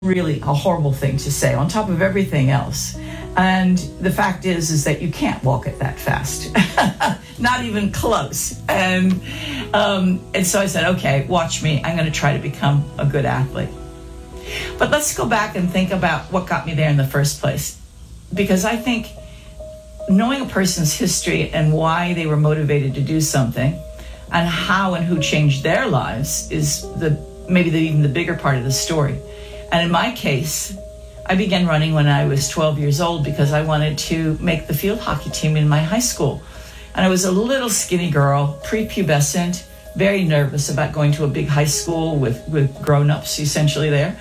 really a horrible thing to say on top of everything else. And the fact is that you can't walk it that fast, not even close. And so I said, okay, watch me. I'm going to try to become a good athlete. But let's go back and think about what got me there in the first place. Because I think knowing a person's history and why they were motivated to do something and how and who changed their lives is even the bigger part of the story. And in my case, I began running when I was 12 years old because I wanted to make the field hockey team in my high school. And I was a little skinny girl, prepubescent, very nervous about going to a big high school with grown-ups essentially there.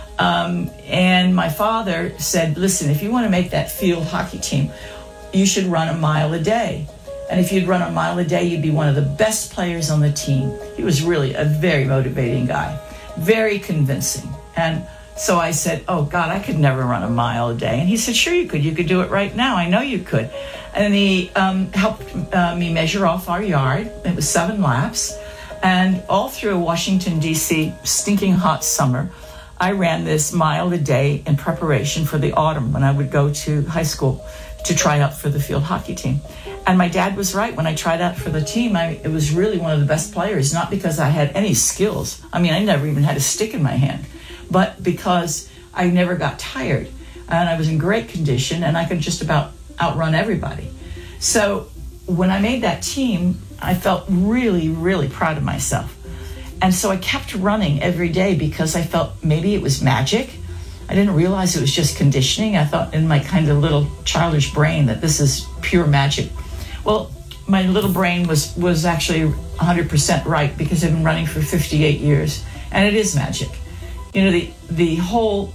And my father said, listen, if you want to make that field hockey team, you should run a mile a day. And if you'd run a mile a day, you'd be one of the best players on the team. He was really a very motivating guy, very convincing. And so I said, oh, God, I could never run a mile a day. And he said, sure you could. You could do it right now. I know you could. And he helped me measure off our yard. It was 7 laps. And all through Washington, D.C., stinking hot summer, I ran this mile a day in preparation for the autumn when I would go to high school to try out for the field hockey team. And my dad was right. When I tried out for the team, it was really one of the best players, not because I had any skills. I mean, I never even had a stick in my hand, but because I never got tired and I was in great condition and I could just about outrun everybody. So when I made that team, I felt really, really proud of myself. And so I kept running every day because I felt maybe it was magic. I didn't realize it was just conditioning. I thought in my kind of little childish brain that this is pure magic. Well, my little brain was actually 100% right because I've been running for 58 years, and it is magic. You know, the whole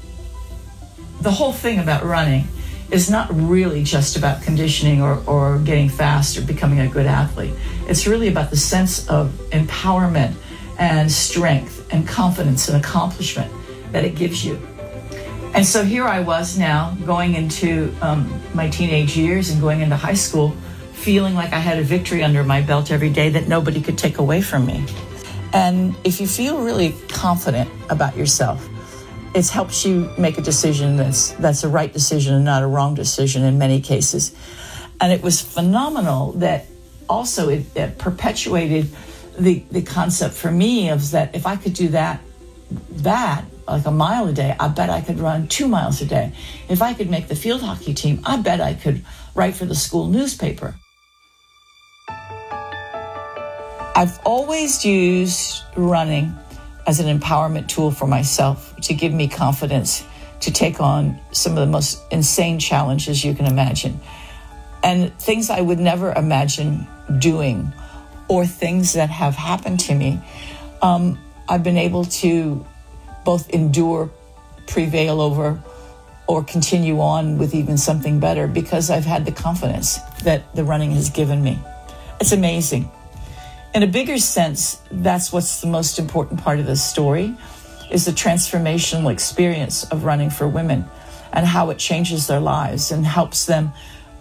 thing about running is not really just about conditioning or getting fast or becoming a good athlete. It's really about the sense of empowerment and strength and confidence and accomplishment that it gives you. And so here I was now going into my teenage years and going into high school, feeling like I had a victory under my belt every day that nobody could take away from me. And if you feel really confident about yourself, it helps you make a decision that's a right decision and not a wrong decision in many cases. And it was phenomenal that also it perpetuated the concept for me of that if I could do that like a mile a day, I bet I could run 2 miles a day. If I could make the field hockey team, I bet I could write for the school newspaper. I've always used running as an empowerment tool for myself to give me confidence to take on some of the most insane challenges you can imagine. And things I would never imagine doing or things that have happened to me, I've been able to both endure, prevail over, or continue on with even something better because I've had the confidence that the running has given me. It's amazing. In a bigger sense, that's what's the most important part of this story, is the transformational experience of running for women and how it changes their lives and helps them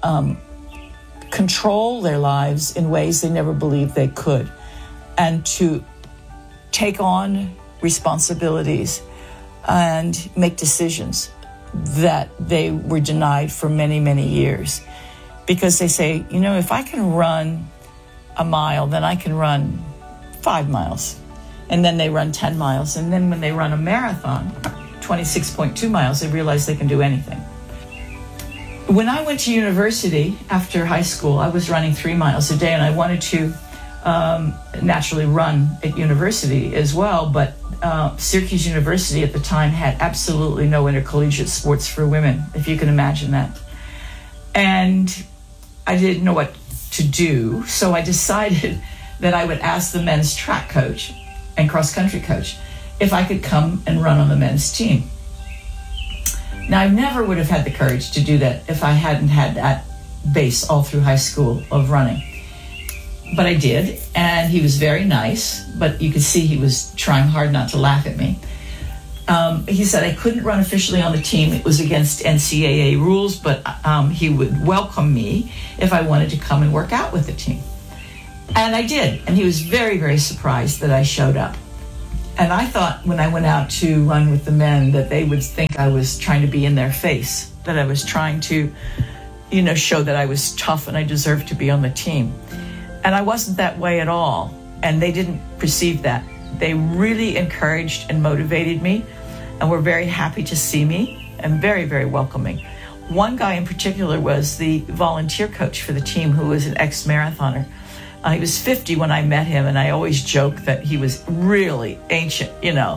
control their lives in ways they never believed they could, and to take on responsibilities and make decisions that they were denied for many, many years. Because they say, you know, if I can run a mile, then I can run 5 miles. And then they run 10 miles. And then when they run a marathon, 26.2 miles, they realize they can do anything. When I went to university after high school, I was running 3 miles a day, and I wanted to naturally run at university as well, but Syracuse University at the time had absolutely no intercollegiate sports for women, if you can imagine that. And I didn't know what to do, so I decided that I would ask the men's track coach and cross-country coach if I could come and run on the men's team. Now, I never would have had the courage to do that if I hadn't had that base all through high school of running. But I did, and he was very nice, but you could see he was trying hard not to laugh at me. He said I couldn't run officially on the team. It was against NCAA rules, but he would welcome me if I wanted to come and work out with the team. And I did, and he was very, very surprised that I showed up. And I thought when I went out to run with the men that they would think I was trying to be in their face, that I was trying to, show that I was tough and I deserved to be on the team. And I wasn't that way at all. And they didn't perceive that. They really encouraged and motivated me and were very happy to see me and very, very welcoming. One guy in particular was the volunteer coach for the team, who was an ex-marathoner. He was 50 when I met him, and I always joke that he was really ancient,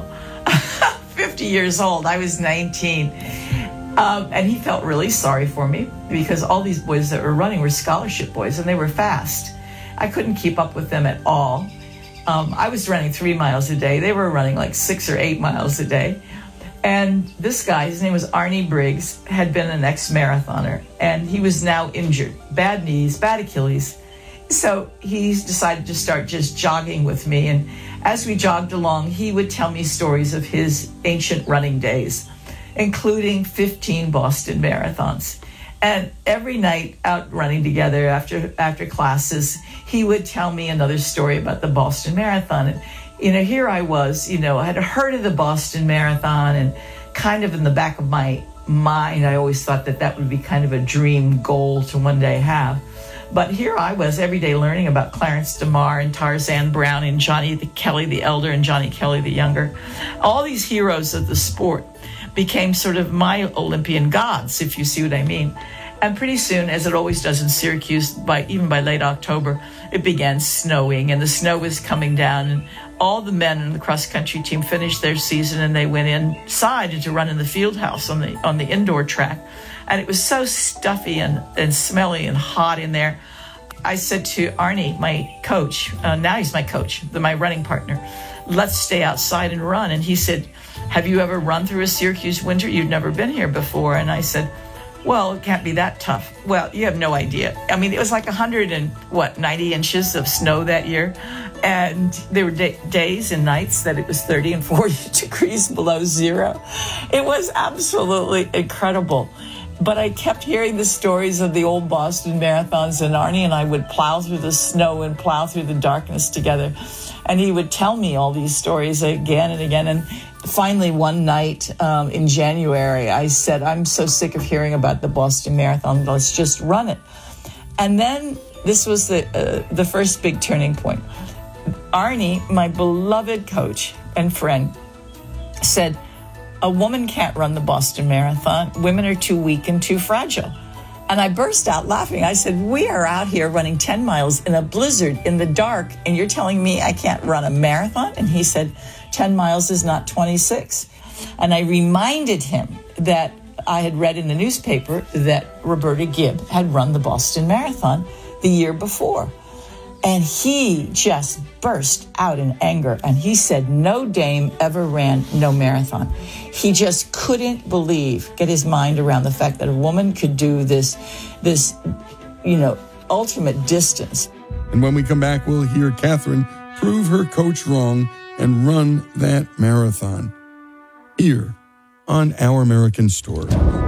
50 years old. I was 19. And he felt really sorry for me because all these boys that were running were scholarship boys, and they were fast. I couldn't keep up with them at all. I was running 3 miles a day. They were running like 6 or 8 miles a day. And this guy, his name was Arnie Briggs, had been an ex-marathoner, and he was now injured. Bad knees, bad Achilles. So he decided to start just jogging with me. And as we jogged along, he would tell me stories of his ancient running days, including 15 Boston marathons. And every night out running together after classes, he would tell me another story about the Boston Marathon. And, here I was, I had heard of the Boston Marathon, and kind of in the back of my mind, I always thought that would be kind of a dream goal to one day have. But here I was every day learning about Clarence DeMar and Tarzan Brown and Johnny Kelly the Elder and Johnny Kelly the Younger. All these heroes of the sport became sort of my Olympian gods, if you see what I mean. And pretty soon, as it always does in Syracuse, even by late October, it began snowing, and the snow was coming down, and all the men in the cross-country team finished their season, and they went inside to run in the field house on the indoor track. And it was so stuffy and smelly and hot in there. I said to Arnie, my coach, now he's my coach, my running partner, let's stay outside and run. And he said, have you ever run through a Syracuse winter? You've never been here before. And I said, well, it can't be that tough. Well, you have no idea. I mean, it was like 90 inches of snow that year. And there were days and nights that it was 30 and 40 degrees below zero. It was absolutely incredible. But I kept hearing the stories of the old Boston marathons, and Arnie and I would plow through the snow and plow through the darkness together. And he would tell me all these stories again and again. And finally, one night in January, I said, I'm so sick of hearing about the Boston Marathon. Let's just run it. And then this was the first big turning point. Arnie, my beloved coach and friend, said, a woman can't run the Boston Marathon. Women are too weak and too fragile. And I burst out laughing. I said, we are out here running 10 miles in a blizzard in the dark, and you're telling me I can't run a marathon? And he said, 10 miles is not 26. And I reminded him that I had read in the newspaper that Roberta Gibb had run the Boston Marathon the year before. And he just burst out in anger. And he said, no dame ever ran no marathon. He just couldn't get his mind around the fact that a woman could do this ultimate distance. And when we come back, we'll hear Catherine prove her coach wrong and run that marathon here on Our American Story.